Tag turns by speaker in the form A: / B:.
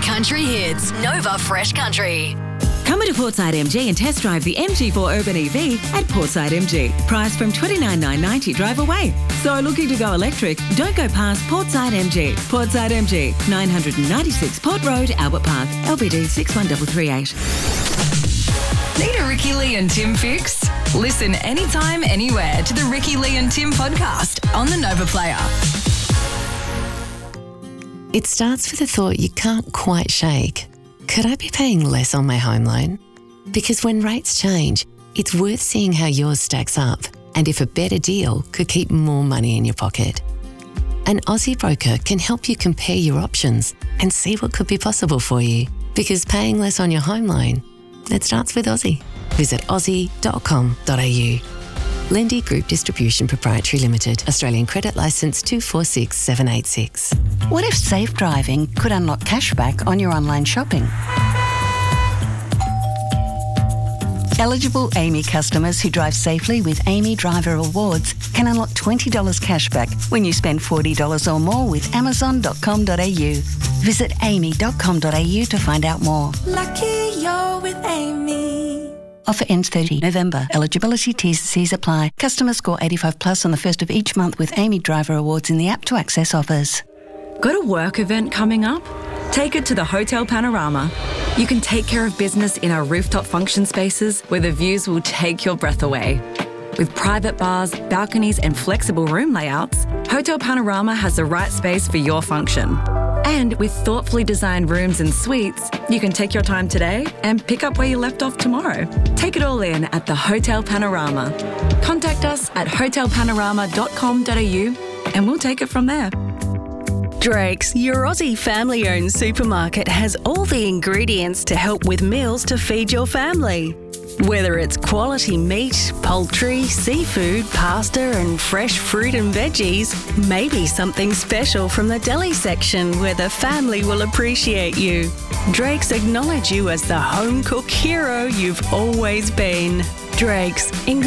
A: country hits. Nova Fresh Country.
B: Come into Portside MG and test drive the MG4 Urban EV at Portside MG. Price from $29,990 drive away. So looking to go electric? Don't go past Portside MG. Portside MG, 996 Port Road, Albert Park, LBD 61338.
A: Need a Ricky Lee and Tim fix? Listen anytime, anywhere to the Ricky Lee and Tim podcast on the Nova Player.
C: It starts with a thought you can't quite shake. Could I be paying less on my home loan? Because when rates change, it's worth seeing how yours stacks up and if a better deal could keep more money in your pocket. An Aussie broker can help you compare your options and see what could be possible for you. Because paying less on your home loan, it starts with Aussie. Visit aussie.com.au. Lendi Group Distribution Proprietary Limited. Australian Credit Licence 246786.
D: What if safe driving could unlock cashback on your online shopping? Eligible AAMI customers who drive safely with AAMI Driver Awards can unlock $20 cashback when you spend $40 or more with amazon.com.au. Visit aami.com.au to find out more.
E: Lucky you're with AAMI.
D: Offer ends 30 November. Eligibility T's and C's apply. Customers score 85 plus on the first of each month with AAMI Driver Awards in the app to access offers.
F: Got a work event coming up? Take it to the Hotel Panorama. You can take care of business in our rooftop function spaces where the views will take your breath away. With private bars, balconies and flexible room layouts, Hotel Panorama has the right space for your function. And with thoughtfully designed rooms and suites, you can take your time today and pick up where you left off tomorrow. Take it all in at the Hotel Panorama. Contact us at hotelpanorama.com.au and we'll take it from there.
G: Drake's, your Aussie family-owned supermarket, has all the ingredients to help with meals to feed your family. Whether it's quality meat, poultry, seafood, pasta and fresh fruit and veggies, maybe something special from the deli section where the family will appreciate you. Drake's acknowledge you as the home cook hero you've always been. Drake's.